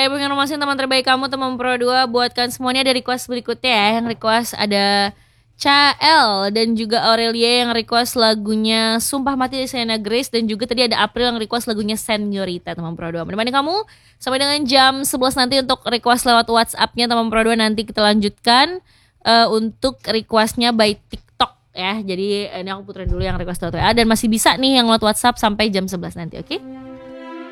saya informasi teman terbaik kamu teman Pro 2 buatkan semuanya. Ada request berikutnya ya. Yang request ada Cael dan juga Aurelia yang request lagunya Sumpah Mati dari Selena Grace. Dan juga tadi ada April yang request lagunya Senorita teman Pro 2. Menemani kamu sampai dengan jam 11 nanti untuk request lewat WhatsApp-nya teman Pro 2. Nanti kita lanjutkan untuk requestnya by TikTok ya. Jadi ini aku puterin dulu yang request lewat WA. Dan masih bisa nih yang lewat WhatsApp sampai jam 11 nanti, oke?